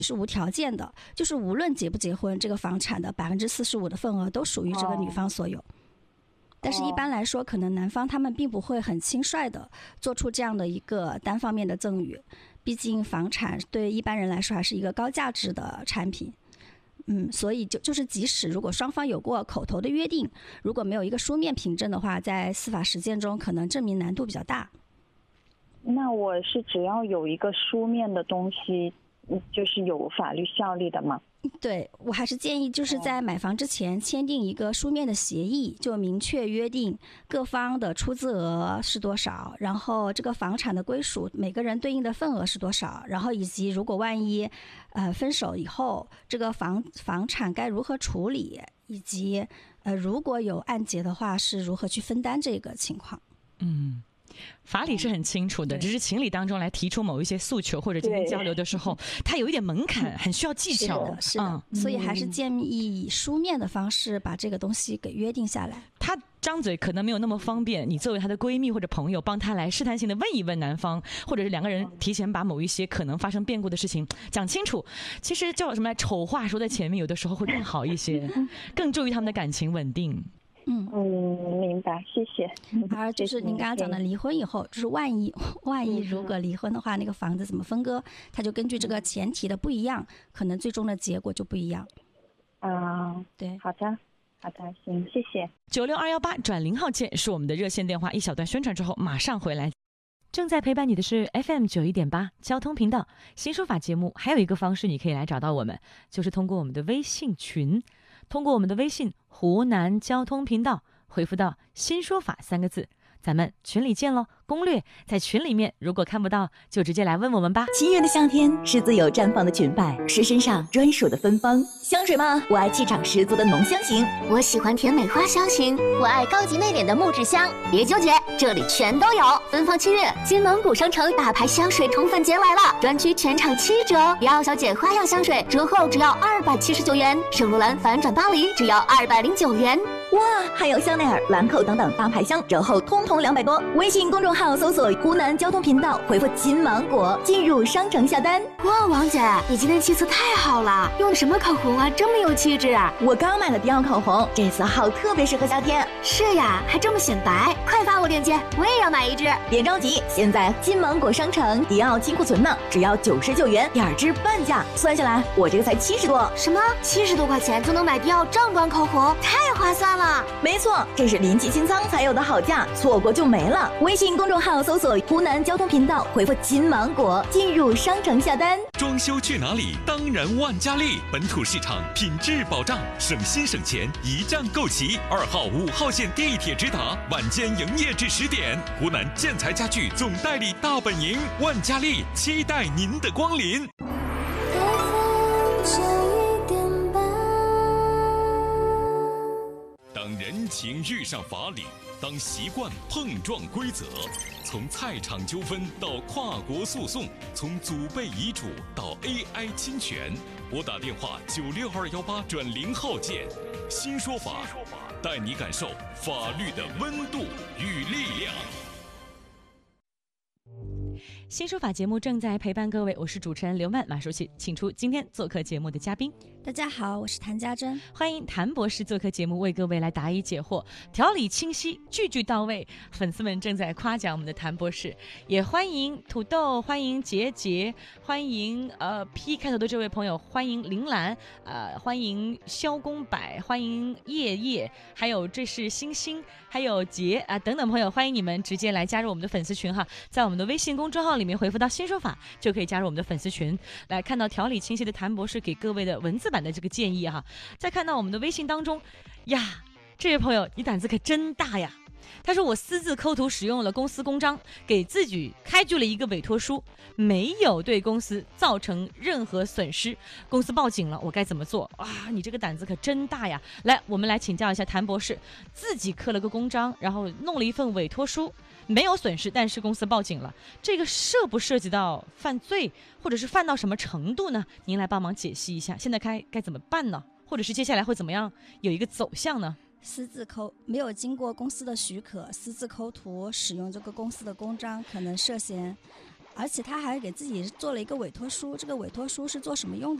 是无条件的，就是无论结不结婚，这个房产的45%的份额都属于这个女方所有。但是一般来说，可能男方他们并不会很轻率的做出这样的一个单方面的赠与，毕竟房产对一般人来说还是一个高价值的产品。所以就是即使如果双方有过口头的约定，如果没有一个书面凭证的话，在司法实践中可能证明难度比较大。 那我是只要有一个书面的东西，就是有法律效力的吗？ 对，我还是建议就是在买房之前签订一个书面的协议，就明确约定各方的出资额是多少，然后这个房产的归属每个人对应的份额是多少，然后以及如果万一分手以后这个房产该如何处理，以及如果有按揭的话是如何去分担这个情况。 法理是很清楚的，只是情理当中来提出某一些诉求或者进行交流的时候，它有一点门槛，很需要技巧。 是的，所以还是建议以书面的方式把这个东西给约定下来。 他张嘴可能没有那么方便，你作为他的闺蜜或者朋友，帮他来试探性的问一问男方，或者是两个人提前把某一些可能发生变故的事情讲清楚。其实叫什么丑话说在前面，有的时候会更好一些，更助于他们的感情稳定。 明白，谢谢。 而就是您刚刚讲的离婚以后，就是万一如果离婚的话，那个房子怎么分割，它就根据这个前提的不一样，可能最终的结果就不一样。对， 好的，行，谢谢。 96218转0号键是我们的热线电话，一小段宣传之后马上回来。正在陪伴你的是 FM 91.8交通频道新说法节目，还有一个方式你可以来找到我们，就是通过我们的微信群，通过我们的微信湖南交通频道回复到新说法3个字，咱们群里见咯。攻略在群里面，如果看不到就直接来问我们吧。 清远的夏天是自由绽放的裙摆，是身上专属的芬芳。香水吗？我爱气场十足的浓香型， 我喜欢甜美花香型，我爱高级内敛的木质香。别纠结，这里全都有。芬芳清悦金芒谷商城大牌香水宠粉节来了，专区全场7折。迪奥小姐花样香水折后只要279元，圣罗兰反转巴黎只要209元。 哇，还有香奈儿、兰蔻等等大牌香，折后通通200多。微信公众号搜索湖南交通频道，回复金芒果进入商城下单。 哇，王姐，你今天气色太好了，用的什么口红啊，这么有气质啊！ 我刚买了迪奥口红，这次好特别适合夏天。 是呀，还这么显白，快发我链接，我也要买一支。 别着急，现在金芒果商城迪奥金库存呢，只要99元，2支半价，算下来我这个才70多。 什么？70多块钱就能买迪奥正装口红，太划算了！ 没错，这是临期清仓才有的好价，错过就没了。微信公众号搜索湖南交通频道，回复金芒果进入商城下单。 装修去哪里？当然万家丽，本土市场，品质保障，省心省钱，一站购齐。2号、5号线地铁直达，晚间营业至10点。湖南建材家具总代理大本营，万家丽期待您的光临。当人情遇上法理，当习惯碰撞规则，从菜场纠纷到跨国诉讼，从祖辈遗嘱到 AI 侵权，拨打电话96218转0号键，新说法，带你感受法律的温度与力量。 新说法节目正在陪伴各位，我是主持人刘曼，马书记，请出今天做客节目的嘉宾。 大家好，我是谭家珍， 欢迎谭博士做客节目，为各位来答疑解惑，条理清晰，句句到位。粉丝们正在夸奖我们的谭博士，也欢迎土豆，欢迎杰杰，欢迎P 开头的这位朋友，欢迎铃兰，欢迎萧公柏，欢迎叶叶，还有这是星星，还有杰等等朋友，欢迎你们直接来加入我们的粉丝群哈，在我们的微信公众号里面回复到新说法，就可以加入我们的粉丝群，来看到条理清晰的谭博士给各位的文字版的这个建议哈。再看到我们的微信当中呀，这位朋友你胆子可真大呀，他说我私自抠图使用了公司公章，给自己开具了一个委托书，没有对公司造成任何损失，公司报警了，我该怎么做啊？你这个胆子可真大呀。来，我们来请教一下谭博士，自己刻了个公章，然后弄了一份委托书，没有损失，但是公司报警了，这个涉不涉及到犯罪，或者是犯到什么程度呢？您来帮忙解析一下，现在该怎么办呢？或者是接下来会怎么样有一个走向呢？ 私自抠，没有经过公司的许可，私自抠图使用这个公司的公章，可能涉嫌而且他还给自己做了一个委托书，这个委托书是做什么用的